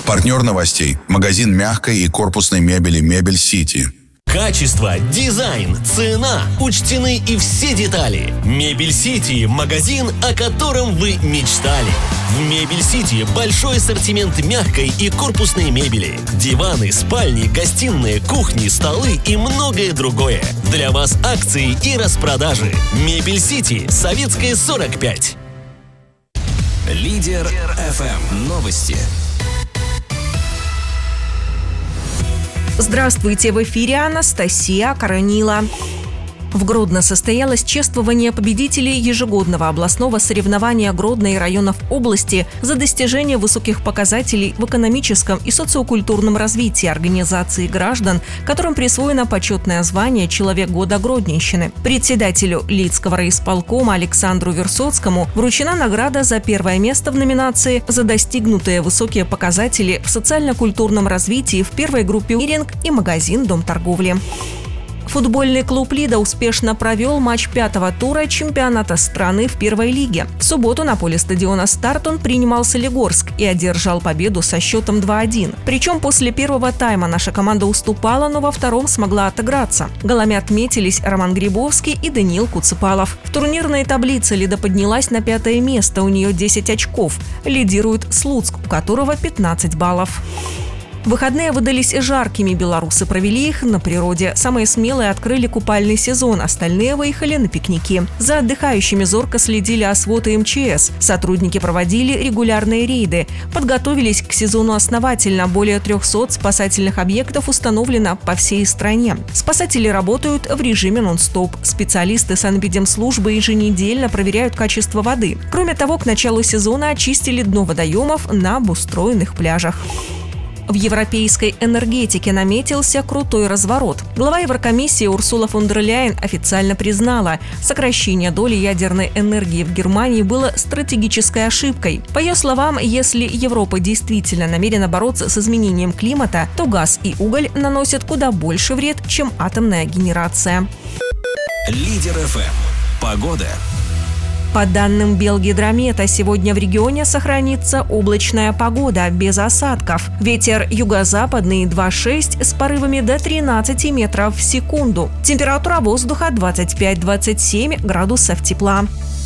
Партнер новостей – магазин мягкой и корпусной мебели «Мебель Сити». Качество, дизайн, цена. Учтены и все детали. Мебель Сити – магазин, о котором вы мечтали. В Мебель Сити большой ассортимент мягкой и корпусной мебели. Диваны, спальни, гостиные, кухни, столы и многое другое. Для вас акции и распродажи. Мебель Сити, Советская, 45. Лидер ФМ. Новости. Здравствуйте, в эфире Анастасия Коронила. В Гродно состоялось чествование победителей ежегодного областного соревнования Гродно и районов области за достижение высоких показателей в экономическом и социокультурном развитии организации граждан, которым присвоено почетное звание «Человек года Гродненщины». Председателю Лидского райисполкома Александру Версоцкому вручена награда за первое место в номинации за достигнутые высокие показатели в социально-культурном развитии в первой группе «Иринг» и магазин «Дом торговли». Футбольный клуб «Лида» успешно провел матч 5-го тура чемпионата страны в первой лиге. В субботу на поле стадиона «Старт» он принимал Солигорск и одержал победу со счетом 2-1. Причем после первого тайма наша команда уступала, но во втором смогла отыграться. Голами отметились Роман Грибовский и Даниил Куцепалов. В турнирной таблице «Лида» поднялась на 5-е место, у нее 10 очков. Лидирует Слуцк, у которого 15 баллов. Выходные выдались жаркими, белорусы провели их на природе. Самые смелые открыли купальный сезон, остальные выехали на пикники. За отдыхающими зорко следили ОСВОТ и МЧС. Сотрудники проводили регулярные рейды. Подготовились к сезону основательно. Более 300 спасательных объектов установлено по всей стране. Спасатели работают в режиме нон-стоп. Специалисты санэпидемслужбы еженедельно проверяют качество воды. Кроме того, к началу сезона очистили дно водоемов на обустроенных пляжах. В европейской энергетике наметился крутой разворот. Глава Еврокомиссии Урсула фон дер Ляйен официально признала, сокращение доли ядерной энергии в Германии было стратегической ошибкой. По ее словам, если Европа действительно намерена бороться с изменением климата, то газ и уголь наносят куда больше вред, чем атомная генерация. Лидер ФМ. Погода. По данным Белгидромета, сегодня в регионе сохранится облачная погода, без осадков. Ветер юго-западный 2,6 с порывами до 13 метров в секунду. Температура воздуха 25-27 градусов тепла.